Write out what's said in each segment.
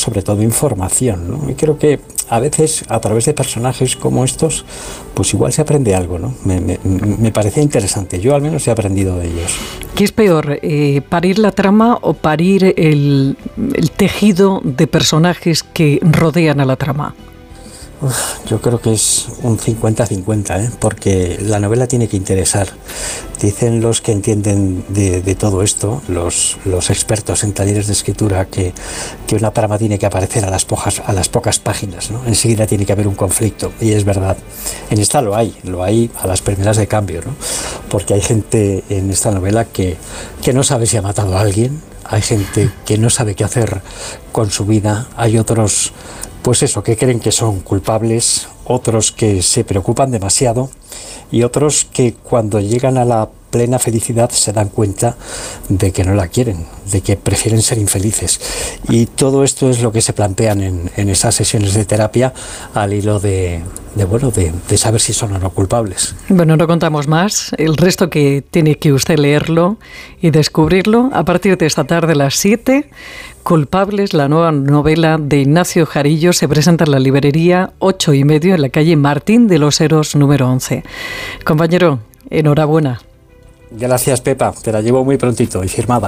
sobre todo información, ¿no? Y creo que a veces a través de personajes como estos, pues igual se aprende algo, ¿no? Me parecía interesante, yo al menos he aprendido de ellos. ¿Qué es peor, parir la trama o parir el tejido de personajes que rodean a la trama? Yo creo que es un 50-50, porque la novela tiene que interesar. Dicen los que entienden de todo esto, los expertos en talleres de escritura, que una trama tiene que aparecer a las pocas páginas, ¿no? Enseguida tiene que haber un conflicto, y es verdad. En esta lo hay a las primeras de cambio, ¿no? Porque hay gente en esta novela que no sabe si ha matado a alguien, hay gente que no sabe qué hacer con su vida, hay otros, pues eso, que creen que son culpables, otros que se preocupan demasiado y otros que cuando llegan a la plena felicidad se dan cuenta de que no la quieren, de que prefieren ser infelices. Y todo esto es lo que se plantean en esas sesiones de terapia al hilo de saber si son o no culpables. Bueno, no contamos más. El resto que tiene que usted leerlo y descubrirlo a partir de esta tarde a las 7. Culpables, la nueva novela de Ignacio Jarillo, se presenta en la librería 8:30 en la calle Martín de los Heros número 11. Compañero, enhorabuena. Gracias, Pepa, te la llevo muy prontito y firmada.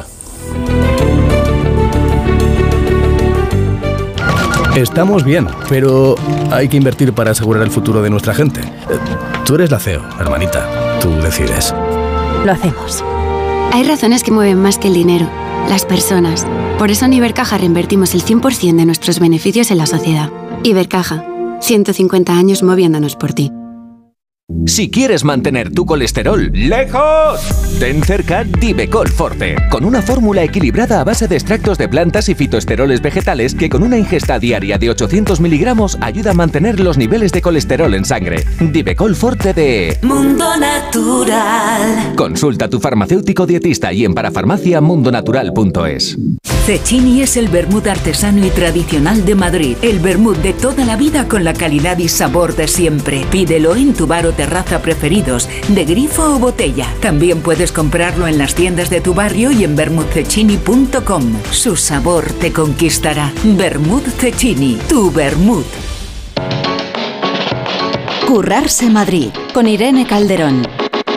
Estamos bien, pero hay que invertir para asegurar el futuro de nuestra gente. Tú eres la CEO, hermanita. Tú decides. Lo hacemos. Hay razones que mueven más que el dinero. Las personas. Por eso en Ibercaja reinvertimos el 100% de nuestros beneficios en la sociedad. Ibercaja. 150 años moviéndonos por ti. Si quieres mantener tu colesterol lejos, ten cerca Divecol Forte, con una fórmula equilibrada a base de extractos de plantas y fitoesteroles vegetales que con una ingesta diaria de 800 miligramos ayuda a mantener los niveles de colesterol en sangre. Divecol Forte de Mundo Natural. Consulta a tu farmacéutico dietista y en parafarmaciamundonatural.es. Cecchini es el vermut artesano y tradicional de Madrid. El vermut de toda la vida con la calidad y sabor de siempre. Pídelo en tu bar o terraza preferidos, de grifo o botella. También puedes comprarlo en las tiendas de tu barrio y en vermutcecchini.com. Su sabor te conquistará. Vermut Cecchini, tu vermut. Currarse Madrid, con Irene Calderón.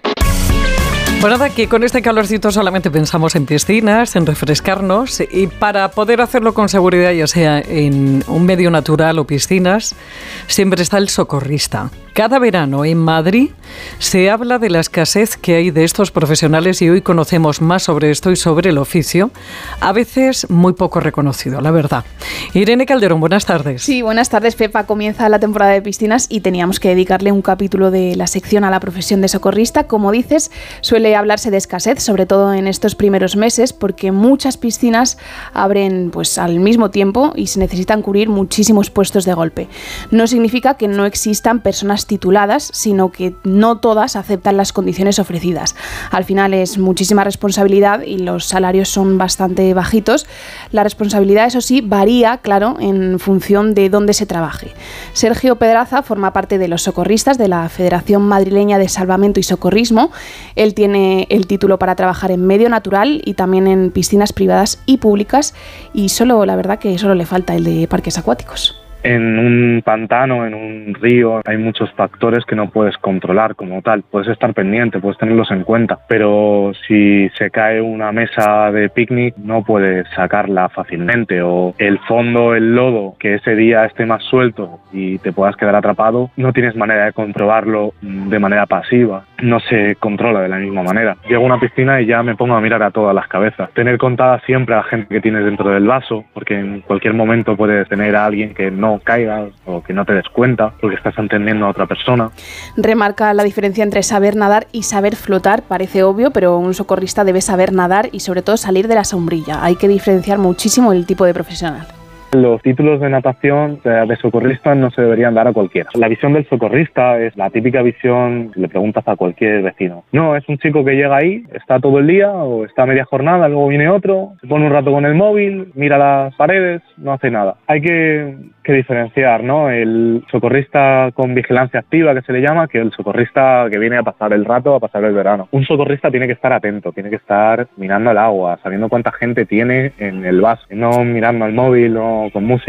Pues nada, que con este calorcito solamente pensamos en piscinas, en refrescarnos, y para poder hacerlo con seguridad, ya sea en un medio natural o piscinas, siempre está el socorrista. Cada verano en Madrid se habla de la escasez que hay de estos profesionales y hoy conocemos más sobre esto y sobre el oficio, a veces muy poco reconocido, la verdad. Irene Calderón, buenas tardes. Sí, buenas tardes, Pepa. Comienza la temporada de piscinas y teníamos que dedicarle un capítulo de la sección a la profesión de socorrista. Como dices, suele hablarse de escasez, sobre todo en estos primeros meses, porque muchas piscinas abren pues al mismo tiempo y se necesitan cubrir muchísimos puestos de golpe. No significa que no existan personas tituladas, sino que no todas aceptan las condiciones ofrecidas. Al final es muchísima responsabilidad y los salarios son bastante bajitos. La responsabilidad, eso sí, varía, claro, en función de dónde se trabaje. Sergio Pedraza forma parte de los socorristas de la Federación Madrileña de Salvamento y Socorrismo. Él tiene el título para trabajar en medio natural y también en piscinas privadas y públicas, y la verdad que solo le falta el de parques acuáticos. En un pantano, en un río, hay muchos factores que no puedes controlar como tal. Puedes estar pendiente, puedes tenerlos en cuenta, pero si se cae una mesa de picnic no puedes sacarla fácilmente, o el fondo, el lodo, que ese día esté más suelto y te puedas quedar atrapado, no tienes manera de comprobarlo de manera pasiva. No se controla de la misma manera. Llego a una piscina y ya me pongo a mirar a todas las cabezas. Tener contada siempre a la gente que tienes dentro del vaso, porque en cualquier momento puedes tener a alguien que no caigas o que no te des cuenta porque estás atendiendo a otra persona. Remarca la diferencia entre saber nadar y saber flotar. Parece obvio, pero un socorrista debe saber nadar y sobre todo salir de la sombrilla. Hay que diferenciar muchísimo el tipo de profesional. Los títulos de natación de socorrista no se deberían dar a cualquiera. La visión del socorrista es la típica visión, si le preguntas a cualquier vecino. No, es un chico que llega ahí, está todo el día o está media jornada, luego viene otro, se pone un rato con el móvil, mira las paredes, no hace nada. Hay que diferenciar, ¿no? El socorrista con vigilancia activa, que se le llama, que el socorrista que viene a pasar el rato, a pasar el verano. Un socorrista tiene que estar atento, tiene que estar mirando el agua, sabiendo cuánta gente tiene en el vaso, no mirando al móvil o con música.